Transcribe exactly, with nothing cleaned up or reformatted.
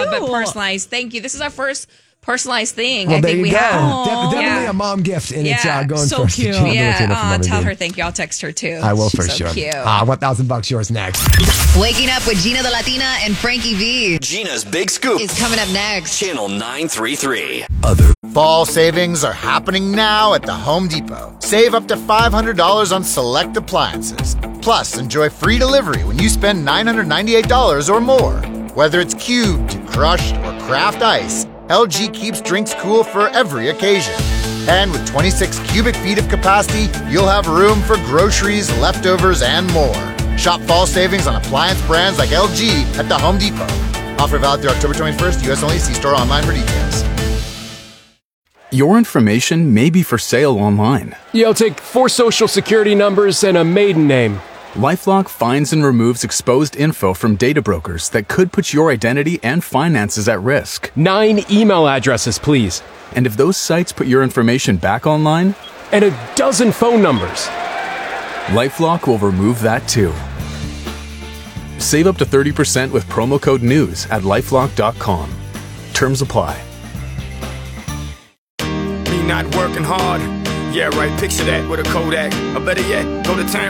but personalized. Thank you. This is our first personalized thing. Well, I there think you we go. have. De- definitely yeah. a mom gift, and yeah. it's uh, going so first. cute. Gina Yeah, Latino from uh, Mom tell and her Dave. thank you. I'll text her too. I will She's for so sure. Cute. Ah, one thousand bucks yours next. Waking up with Gina the Latina and Frankie V Gina's Big Scoop. is coming up next. Channel nine three three. Other fall savings are happening now at the Home Depot. Save up to five hundred dollars on select appliances. Plus, enjoy free delivery when you spend nine hundred ninety-eight dollars or more. Whether it's cubed, crushed, or craft ice, L G keeps drinks cool for every occasion. And with twenty-six cubic feet of capacity, you'll have room for groceries, leftovers, and more. Shop fall savings on appliance brands like L G at the Home Depot. Offer valid through October twenty-first. U S only. See store online for details. Your information may be for sale online. You'll take four social security numbers and a maiden name. LifeLock finds and removes exposed info from data brokers that could put your identity and finances at risk. Nine email addresses, please. And if those sites put your information back online, and a dozen phone numbers. LifeLock will remove that too. Save up to thirty percent with promo code NEWS at lifelock dot com. Terms apply. Me not working hard. Yeah, right. Picture that with a Kodak. Or better yet, go to time.